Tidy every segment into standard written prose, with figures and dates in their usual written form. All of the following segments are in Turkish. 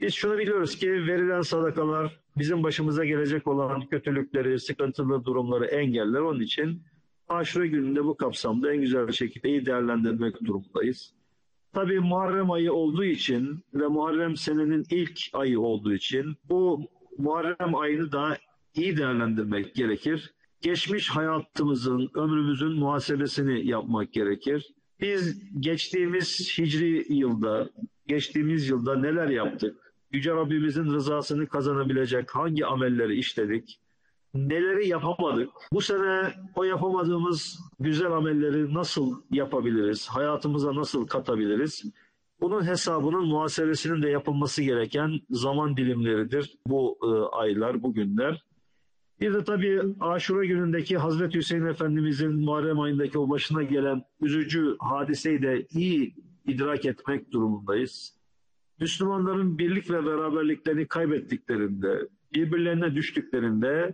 Biz şunu biliyoruz ki verilen sadakalar bizim başımıza gelecek olan kötülükleri, sıkıntılı durumları engeller. Onun için Aşure gününde bu kapsamda en güzel şekilde iyi değerlendirmek durumundayız. Tabii Muharrem ayı olduğu için ve Muharrem senenin ilk ayı olduğu için bu Muharrem ayını da iyi değerlendirmek gerekir. Geçmiş hayatımızın, ömrümüzün muhasebesini yapmak gerekir. Biz geçtiğimiz hicri yılda, geçtiğimiz yılda neler yaptık? Yüce Rabbimizin rızasını kazanabilecek hangi amelleri işledik? Neleri yapamadık? Bu sene o yapamadığımız güzel amelleri nasıl yapabiliriz? Hayatımıza nasıl katabiliriz? Bunun hesabının muhasebesinin de yapılması gereken zaman dilimleridir bu aylar, bu günler. Bir de tabii Aşure günündeki Hazreti Hüseyin Efendimizin Muharrem ayındaki o başına gelen üzücü hadiseyi de iyi idrak etmek durumundayız. Müslümanların birlik ve beraberliklerini kaybettiklerinde, birbirlerine düştüklerinde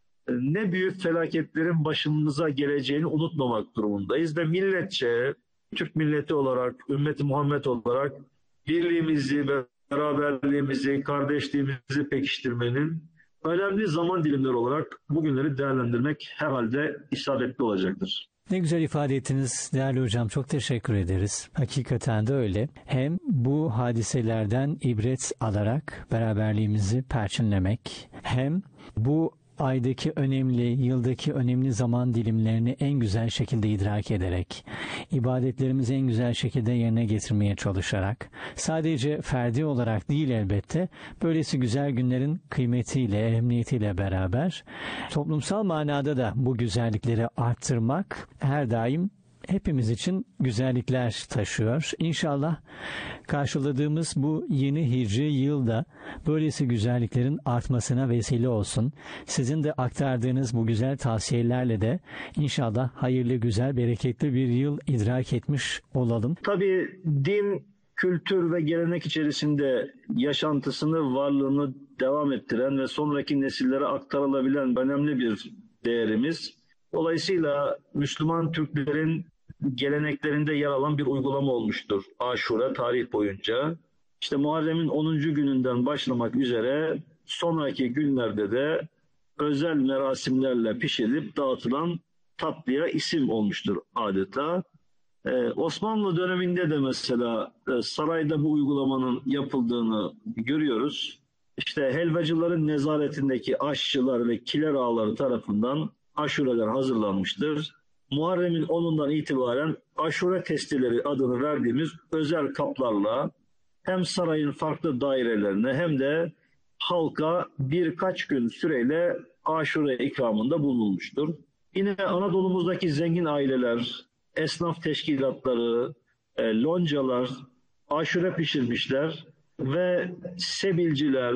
ne büyük felaketlerin başımıza geleceğini unutmamak durumundayız ve milletçe, Türk milleti olarak, ümmeti Muhammed olarak birliğimizi, beraberliğimizi, kardeşliğimizi pekiştirmenin önemli zaman dilimleri olarak bugünleri değerlendirmek herhalde isabetli olacaktır. Ne güzel ifade ettiniz değerli hocam. Çok teşekkür ederiz. Hakikaten de öyle. Hem bu hadiselerden ibret alarak beraberliğimizi perçinlemek, hem bu aydaki önemli, yıldaki önemli zaman dilimlerini en güzel şekilde idrak ederek, ibadetlerimizi en güzel şekilde yerine getirmeye çalışarak, sadece ferdi olarak değil elbette, böylesi güzel günlerin kıymetiyle, ehemmiyetiyle beraber, toplumsal manada da bu güzellikleri arttırmak her daim hepimiz için güzellikler taşıyor. İnşallah karşıladığımız bu yeni hicri yılda böylesi güzelliklerin artmasına vesile olsun. Sizin de aktardığınız bu güzel tavsiyelerle de inşallah hayırlı, güzel, bereketli bir yıl idrak etmiş olalım. Tabii din, kültür ve gelenek içerisinde yaşantısını, varlığını devam ettiren ve sonraki nesillere aktarılabilen önemli bir değerimiz. Dolayısıyla Müslüman Türklerin geleneklerinde yer alan bir uygulama olmuştur Aşure tarih boyunca. İşte Muharrem'in 10. gününden başlamak üzere sonraki günlerde de özel merasimlerle pişirilip dağıtılan tatlıya isim olmuştur adeta. Osmanlı döneminde de mesela sarayda bu uygulamanın yapıldığını görüyoruz. İşte helvacıların nezaretindeki aşçılar ve kiler ağaları tarafından aşureler hazırlanmıştır. Muharrem'in 10'undan itibaren aşure testileri adını verdiğimiz özel kaplarla hem sarayın farklı dairelerine hem de halka birkaç gün süreyle aşure ikramında bulunmuştur. Yine Anadolu'muzdaki zengin aileler, esnaf teşkilatları, loncalar aşure pişirmişler ve sebilciler,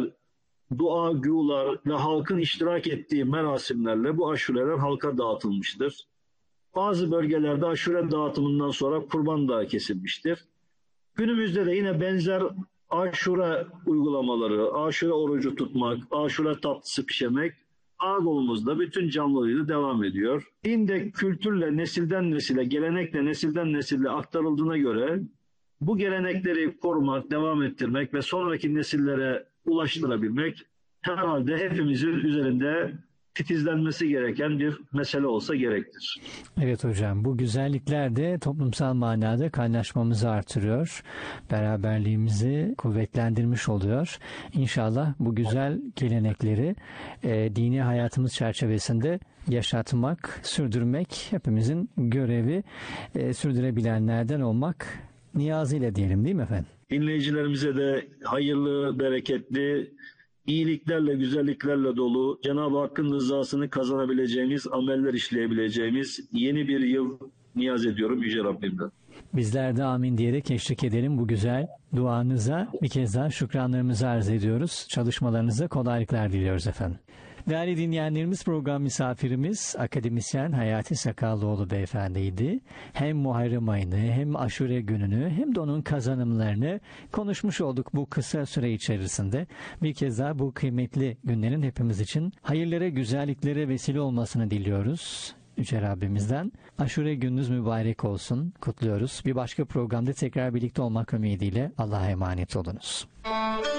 duagular ve halkın iştirak ettiği merasimlerle bu aşureler halka dağıtılmıştır. Bazı bölgelerde aşure dağıtımından sonra kurban da kesilmiştir. Günümüzde de yine benzer aşure uygulamaları, aşure orucu tutmak, aşure tatlısı pişirmek Anadolu'muzda bütün canlılığıyla devam ediyor. Din de kültürle nesilden nesile, gelenekle nesilden nesile aktarıldığına göre bu gelenekleri korumak, devam ettirmek ve sonraki nesillere ulaştırabilmek herhalde hepimizin üzerinde titizlenmesi gereken bir mesele olsa gerektir. Evet hocam, bu güzellikler de toplumsal manada kaynaşmamızı artırıyor, beraberliğimizi kuvvetlendirmiş oluyor. İnşallah bu güzel gelenekleri dini hayatımız çerçevesinde yaşatmak, sürdürmek hepimizin görevi, sürdürebilenlerden olmak niyazıyla diyelim, değil mi efendim? Dinleyicilerimize de hayırlı, bereketli, iyiliklerle, güzelliklerle dolu, Cenab-ı Hakk'ın rızasını kazanabileceğimiz, ameller işleyebileceğimiz yeni bir yıl niyaz ediyorum Yüce Rabbimden. Bizler de amin diyerek eşlik edelim bu güzel duanıza. Bir kez daha şükranlarımızı arz ediyoruz. Çalışmalarınıza kolaylıklar diliyoruz efendim. Değerli dinleyenlerimiz, program misafirimiz akademisyen Hayati Sakallıoğlu beyefendiydi. Hem Muharrem ayını, hem Aşure gününü, hem de onun kazanımlarını konuşmuş olduk bu kısa süre içerisinde. Bir kez daha bu kıymetli günlerin hepimiz için hayırlara, güzelliklere vesile olmasını diliyoruz Yüce Rabbimizden. Aşure gününüz mübarek olsun, kutluyoruz. Bir başka programda tekrar birlikte olmak ümidiyle Allah'a emanet olunuz.